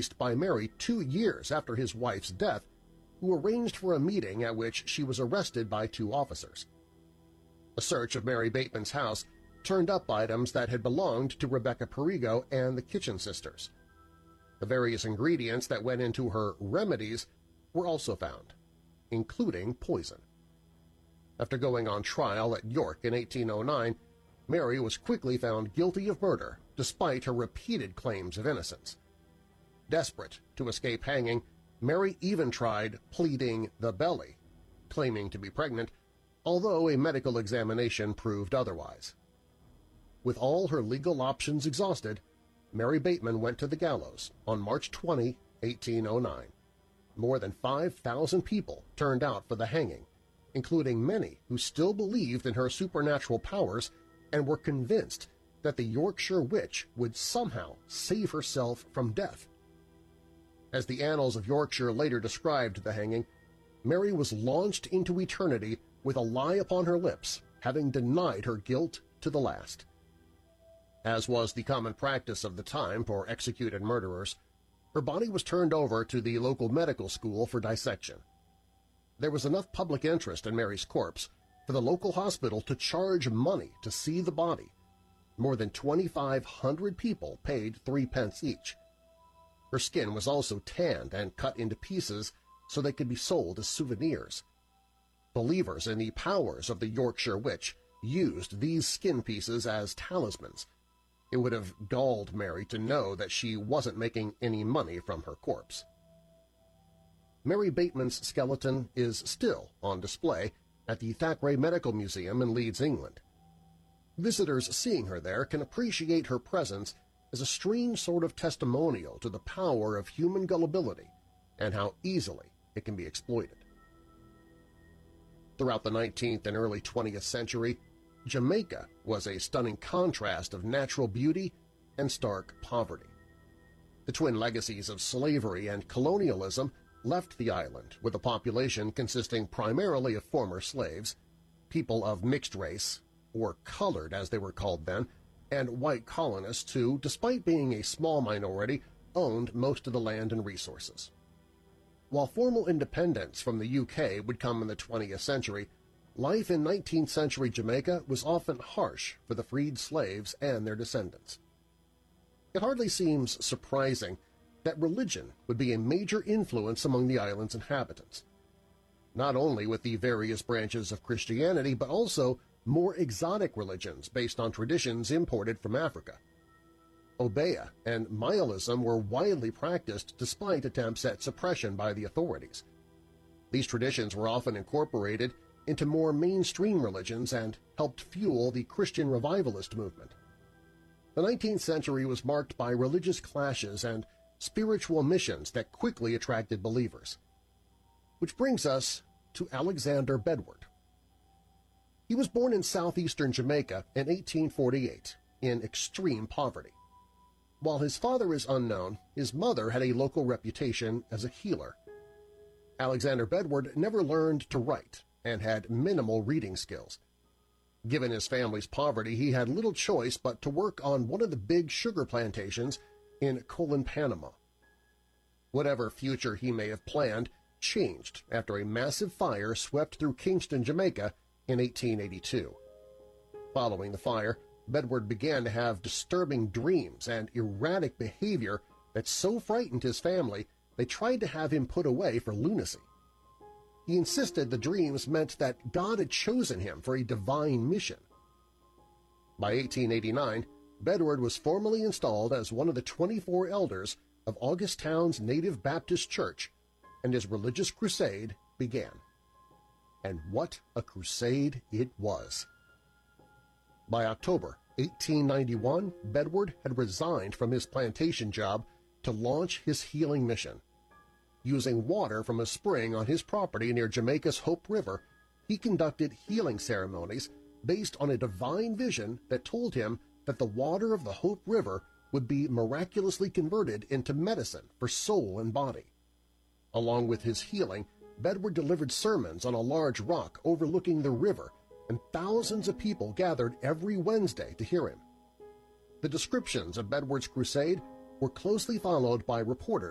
released by Mary 2 years after his wife's death, who arranged for a meeting at which she was arrested by 2 officers. A search of Mary Bateman's house turned up items that had belonged to Rebecca Perigo and the Kitchen Sisters. The various ingredients that went into her remedies were also found, including poison. After going on trial at York in 1809, Mary was quickly found guilty of murder despite her repeated claims of innocence. Desperate to escape hanging, Mary even tried pleading the belly, claiming to be pregnant, although a medical examination proved otherwise. With all her legal options exhausted, Mary Bateman went to the gallows on March 20, 1809. More than 5,000 people turned out for the hanging, including many who still believed in her supernatural powers and were convinced that the Yorkshire Witch would somehow save herself from death. As the annals of Yorkshire later described the hanging, Mary was launched into eternity with a lie upon her lips, having denied her guilt to the last. As was the common practice of the time for executed murderers, her body was turned over to the local medical school for dissection. There was enough public interest in Mary's corpse for the local hospital to charge money to see the body. More than 2,500 people paid 3 pence each. Her skin was also tanned and cut into pieces so they could be sold as souvenirs. Believers in the powers of the Yorkshire Witch used these skin pieces as talismans. It would have galled Mary to know that she wasn't making any money from her corpse. Mary Bateman's skeleton is still on display at the Thackeray Medical Museum in Leeds, England. Visitors seeing her there can appreciate her presence as a strange sort of testimonial to the power of human gullibility and how easily it can be exploited. Throughout the 19th and early 20th century, Jamaica was a stunning contrast of natural beauty and stark poverty. The twin legacies of slavery and colonialism left the island with a population consisting primarily of former slaves, people of mixed race, or colored as they were called then, and white colonists who, despite being a small minority, owned most of the land and resources. While formal independence from the UK would come in the 20th century, life in 19th century Jamaica was often harsh for the freed slaves and their descendants. It hardly seems surprising that religion would be a major influence among the island's inhabitants, not only with the various branches of Christianity but also more exotic religions based on traditions imported from Africa. Obeah and Maoism were widely practiced despite attempts at suppression by the authorities. These traditions were often incorporated into more mainstream religions and helped fuel the Christian revivalist movement. The 19th century was marked by religious clashes and spiritual missions that quickly attracted believers. Which brings us to Alexander Bedward. He was born in southeastern Jamaica in 1848 in extreme poverty. While his father is unknown, his mother had a local reputation as a healer. Alexander Bedward never learned to write and had minimal reading skills. Given his family's poverty, he had little choice but to work on one of the big sugar plantations in Colon, Panama. Whatever future he may have planned changed after a massive fire swept through Kingston, Jamaica in 1882. Following the fire, Bedward began to have disturbing dreams and erratic behavior that so frightened his family they tried to have him put away for lunacy. He insisted the dreams meant that God had chosen him for a divine mission. By 1889, Bedward was formally installed as one of the 24 elders of Augusttown's Native Baptist Church, and his religious crusade began. And what a crusade it was! By October 1891, Bedward had resigned from his plantation job to launch his healing mission. Using water from a spring on his property near Jamaica's Hope River, he conducted healing ceremonies based on a divine vision that told him that the water of the Hope River would be miraculously converted into medicine for soul and body. Along with his healing, Bedward delivered sermons on a large rock overlooking the river, and thousands of people gathered every Wednesday to hear him. The descriptions of Bedward's crusade were closely followed by reporters